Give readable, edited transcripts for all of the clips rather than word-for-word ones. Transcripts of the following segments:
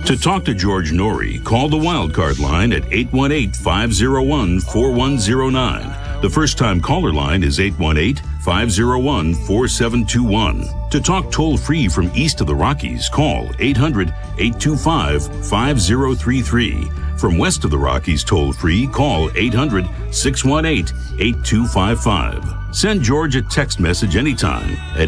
To talk to George Norrie, call the Wildcard line at 818-501-4109. The first-time caller line is 818-501-4721. To talk toll-free from east of the Rockies, call 800-825-5033. From west of the Rockies toll-free, call 800-618-8255. Send George a text message anytime at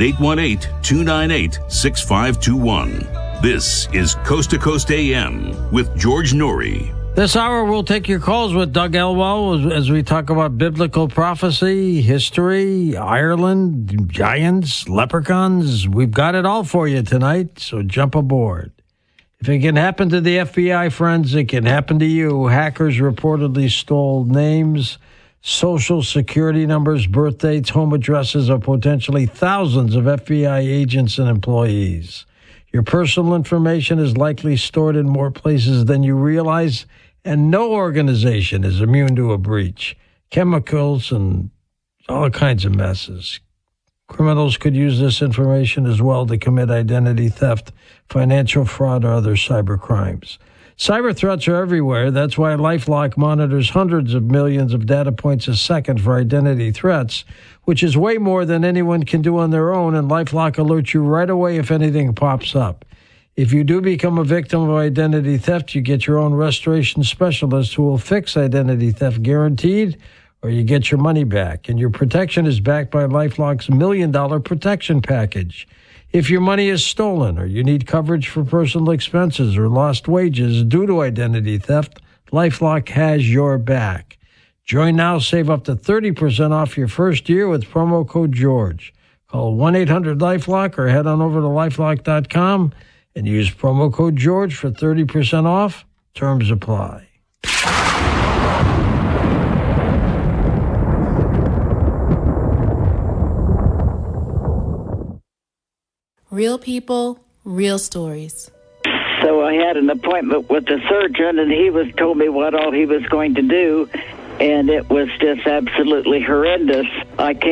818-298-6521. This is Coast to Coast AM with George Norrie. This hour, we'll take your calls with Doug Elwell as we talk about biblical prophecy, history, Ireland, giants, leprechauns. We've got it all for you tonight, so jump aboard. If it can happen to the FBI, friends, it can happen to you. Hackers reportedly stole names, social security numbers, birth dates, home addresses of potentially thousands of FBI agents and employees. Your personal information is likely stored in more places than you realize, and no organization is immune to a breach. Chemicals and all kinds of messes. Criminals could use this information as well to commit identity theft, financial fraud, or other cyber crimes. Cyber threats are everywhere. That's why LifeLock monitors hundreds of millions of data points a second for identity threats, which is way more than anyone can do on their own, and LifeLock alerts you right away if anything pops up. If you do become a victim of identity theft, you get your own restoration specialist who will fix identity theft guaranteed, or you get your money back. And your protection is backed by LifeLock's $1 Million Protection Package. If your money is stolen or you need coverage for personal expenses or lost wages due to identity theft, LifeLock has your back. Join now, save up to 30% off your first year with promo code George. Call 1-800-LifeLock or head on over to LifeLock.com and use promo code George for 30% off. Terms apply. Real people, real stories. So I had an appointment with the surgeon, and he told me what all he was going to do, and it was just absolutely horrendous. I came